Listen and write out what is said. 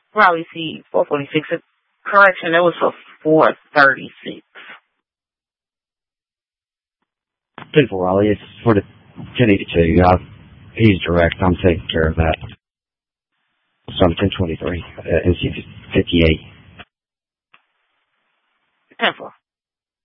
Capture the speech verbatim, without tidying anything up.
Raleigh C four forty-six. Correction, it was for four thirty-six. ten four Raleigh, it's for the ten eighty-two. Uh, he's direct. I'm taking care of that. So I'm ten twenty-three, uh, N C fifty-eight. ten four.